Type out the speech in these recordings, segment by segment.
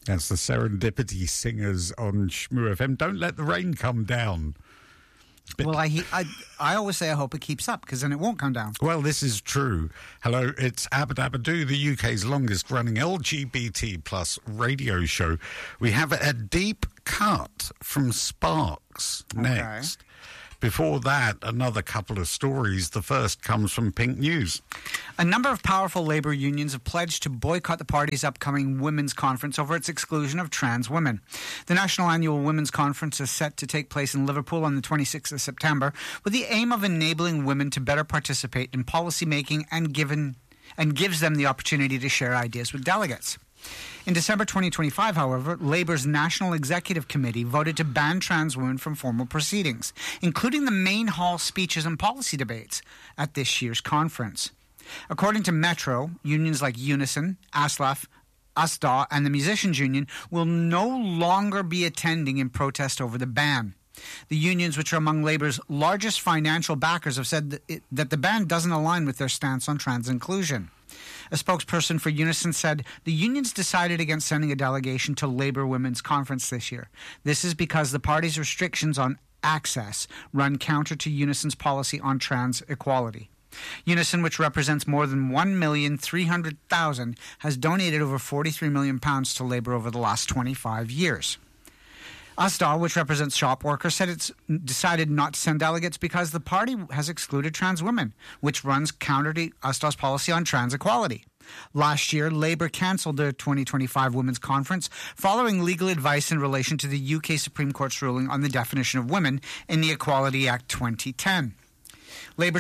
That's the Serendipity Singers on Shmoo FM. Don't let the rain come down. Well, I always say I hope it keeps up, because then it won't come down. Well, this is true. Hello, it's Abadabadoo, the UK's longest-running LGBT plus radio show. We have a deep cut from Sparks next. Before that, another couple of stories. The first comes from Pink News. A number of powerful labour unions have pledged to boycott the party's upcoming women's conference over its exclusion of trans women. The National Annual Women's Conference is set to take place in Liverpool on the 26th of September, with the aim of enabling women to better participate in policy making and gives them the opportunity to share ideas with delegates. In December 2025, however, Labour's National Executive Committee voted to ban trans women from formal proceedings, including the main hall speeches and policy debates at this year's conference. According to Metro, unions like Unison, ASLAF, USDA, and the Musicians Union will no longer be attending in protest over the ban. The unions, which are among Labour's largest financial backers, have said that the ban doesn't align with their stance on trans inclusion. A spokesperson for Unison said the unions decided against sending a delegation to Labour Women's Conference this year. This is because the party's restrictions on access run counter to Unison's policy on trans equality. Unison, which represents more than 1,300,000, has donated over £43 million to Labour over the last 25 years. USDA, which represents shop workers, said it's decided not to send delegates because the party has excluded trans women, which runs counter to USDA's policy on trans equality. Last year, Labour cancelled their 2025 Women's Conference following legal advice in relation to the UK Supreme Court's ruling on the definition of women in the Equality Act 2010. Labour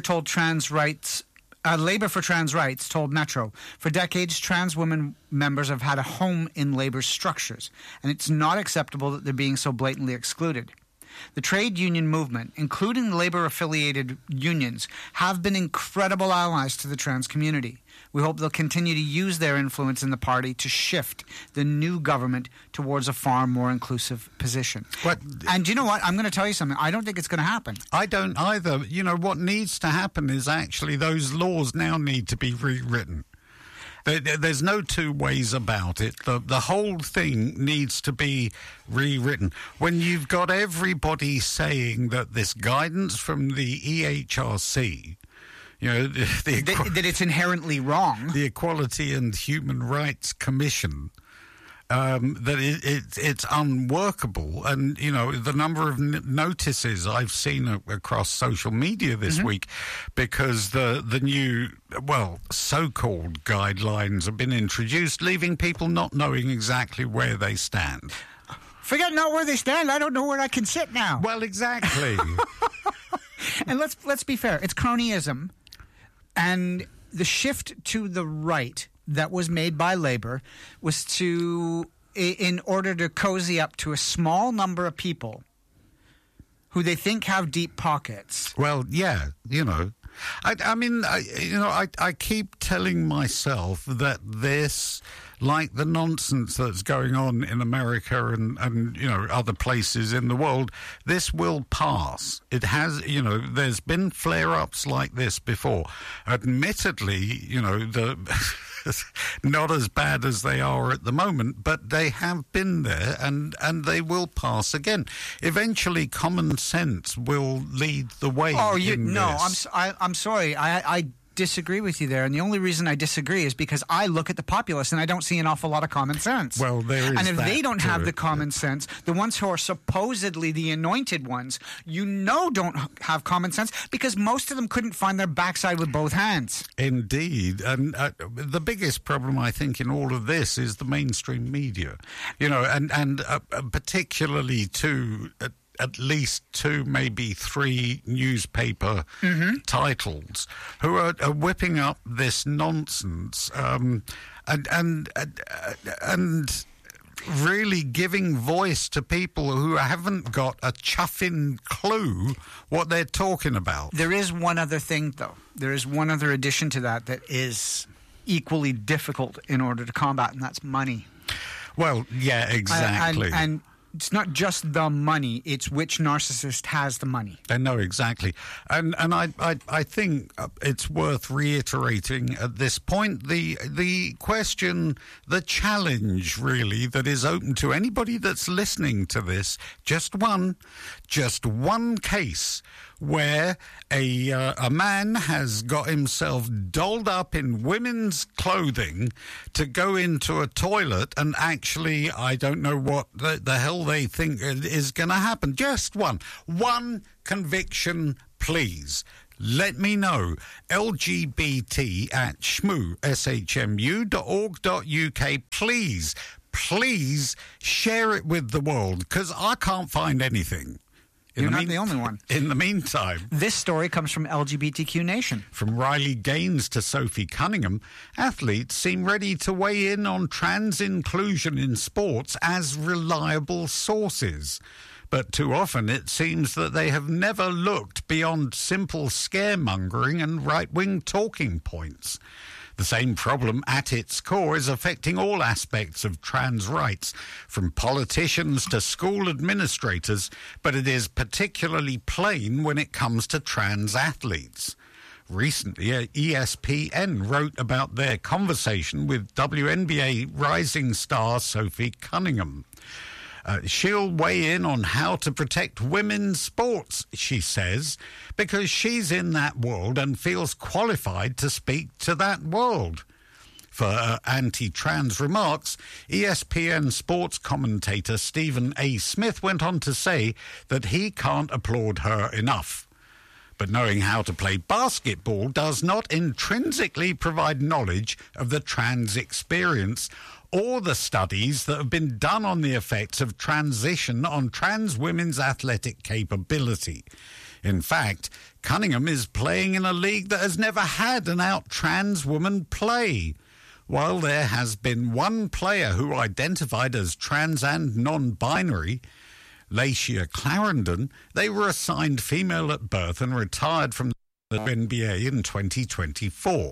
for Trans Rights told Metro, for decades, trans women members have had a home in Labour's structures, and it's not acceptable that they're being so blatantly excluded. The trade union movement, including Labour-affiliated unions, have been incredible allies to the trans community. We hope they'll continue to use their influence in the party to shift the new government towards a far more inclusive position. And you know what? I'm going to tell you something. I don't think it's going to happen. I don't either. You know, what needs to happen is actually those laws now need to be rewritten. There's no two ways about it. The whole thing needs to be rewritten. When you've got everybody saying that this guidance from the EHRC, you know, that it's inherently wrong, the Equality and Human Rights Commission, that it's unworkable. And, you know, the number of notices I've seen across social media this week, because the new, so-called guidelines have been introduced, leaving people not knowing exactly where they stand. Forget not where they stand. I don't know where I can sit now. Well, exactly. And let's be fair. It's cronyism. And the shift to the right that was made by Labour was in order to cozy up to a small number of people who they think have deep pockets. Well, yeah, you know. I keep telling myself that this, like the nonsense that's going on in America and you know, other places in the world, this will pass. It has, you know, there's been flare-ups like this before. Admittedly, you know, not as bad as they are at the moment, but they have been there, and they will pass again. Eventually, common sense will lead the way. I'm sorry. I disagree with you there, and the only reason I disagree is because I look at the populace and I don't see an awful lot of common sense. Well, there is. And if they don't have the common sense, the ones who are supposedly the anointed ones, you know, don't have common sense, because most of them couldn't find their backside with both hands. Indeed, and the biggest problem, I think, in all of this is the mainstream media, you know, and particularly to at least 2, maybe 3 newspaper titles who are whipping up this nonsense and really giving voice to people who haven't got a chuffing clue what they're talking about. There is one other thing, though. There is one other addition to that is equally difficult in order to combat, and that's money. Well, yeah, exactly. And It's not just the money, it's which narcissist has the money. I know, exactly. And I think it's worth reiterating at this point the question, the challenge, really, that is open to anybody that's listening to this. Just one case where a man has got himself dolled up in women's clothing to go into a toilet, and actually, I don't know what the hell they think is going to happen. Just one conviction, please. Let me know. lgbt@shmu.org.uk. Please share it with the world, because I can't find anything. You're not the only one. In the meantime... This story comes from LGBTQ Nation. From Riley Gaines to Sophie Cunningham, athletes seem ready to weigh in on trans inclusion in sports as reliable sources. But too often it seems that they have never looked beyond simple scaremongering and right-wing talking points. The same problem at its core is affecting all aspects of trans rights, from politicians to school administrators, but it is particularly plain when it comes to trans athletes. Recently, ESPN wrote about their conversation with WNBA rising star Sophie Cunningham. She'll weigh in on how to protect women's sports, she says, because she's in that world and feels qualified to speak to that world. For anti-trans remarks, ESPN sports commentator Stephen A. Smith went on to say that he can't applaud her enough. But knowing how to play basketball does not intrinsically provide knowledge of the trans experience or the studies that have been done on the effects of transition on trans women's athletic capability. In fact, Cunningham is playing in a league that has never had an out trans woman play. While there has been one player who identified as trans and non-binary, Lacia Clarendon, they were assigned female at birth and retired from the NBA in 2024.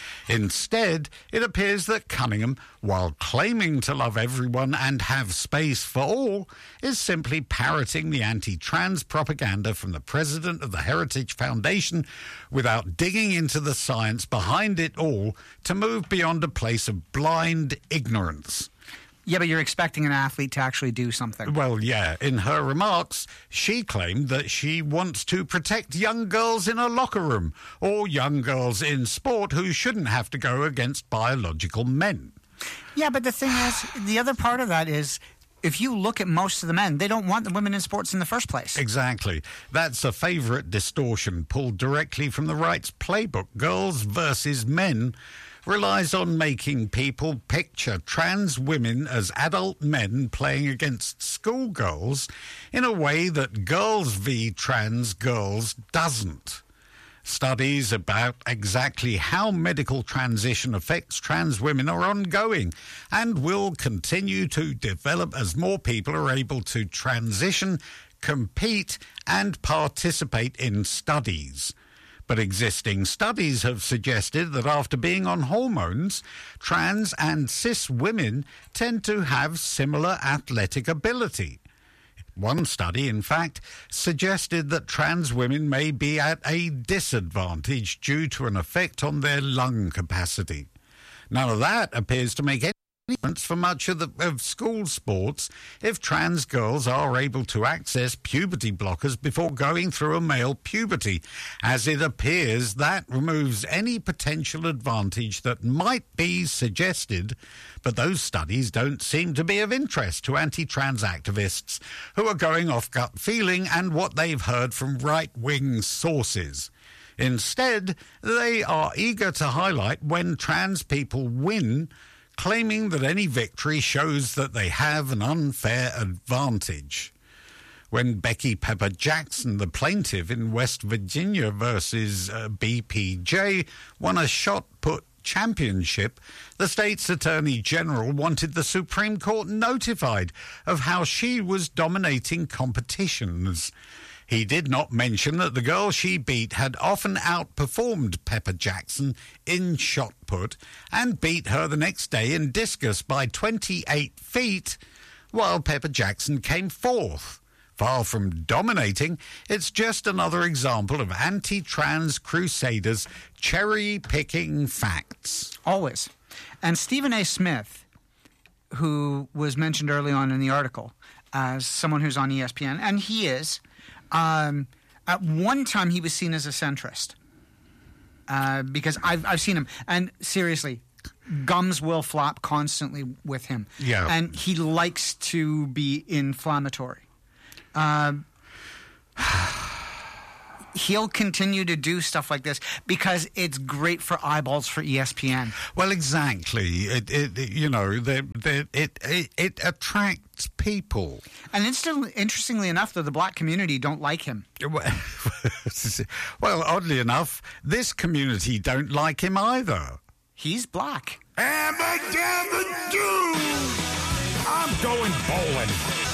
Instead, it appears that Cunningham, while claiming to love everyone and have space for all, is simply parroting the anti-trans propaganda from the president of the Heritage Foundation without digging into the science behind it all to move beyond a place of blind ignorance. Yeah, but you're expecting an athlete to actually do something. Well, yeah. In her remarks, she claimed that she wants to protect young girls in a locker room or young girls in sport who shouldn't have to go against biological men. Yeah, but the thing is, the other part of that is, if you look at most of the men, they don't want the women in sports in the first place. Exactly. That's a favourite distortion pulled directly from the right's playbook. Girls versus men relies on making people picture trans women as adult men playing against schoolgirls in a way that Girls v. Trans Girls doesn't. Studies about exactly how medical transition affects trans women are ongoing and will continue to develop as more people are able to transition, compete, and participate in studies. But existing studies have suggested that after being on hormones, trans and cis women tend to have similar athletic ability. One study, in fact, suggested that trans women may be at a disadvantage due to an effect on their lung capacity. None of that appears to make any difference for much of school sports if trans girls are able to access puberty blockers before going through a male puberty, as it appears that removes any potential advantage that might be suggested, but those studies don't seem to be of interest to anti-trans activists who are going off gut feeling and what they've heard from right-wing sources. Instead, they are eager to highlight when trans people win, claiming that any victory shows that they have an unfair advantage. When Becky Pepper Jackson, the plaintiff in West Virginia versus BPJ, won a shot put championship, the state's Attorney General wanted the Supreme Court notified of how she was dominating competitions. He did not mention that the girl she beat had often outperformed Pepper Jackson in shot put and beat her the next day in discus by 28 feet, while Pepper Jackson came fourth. Far from dominating, it's just another example of anti-trans crusaders cherry-picking facts. Always. And Stephen A. Smith, who was mentioned early on in the article as someone who's on ESPN, and he is, at one time he was seen as a centrist. Because I've seen him, and seriously, gums will flap constantly with him. Yeah. And he likes to be inflammatory. He'll continue to do stuff like this because it's great for eyeballs for ESPN. Well, exactly. It attracts people. And interestingly enough, though, the black community don't like him. Well, oddly enough, this community don't like him either. He's black. I'm going bowling.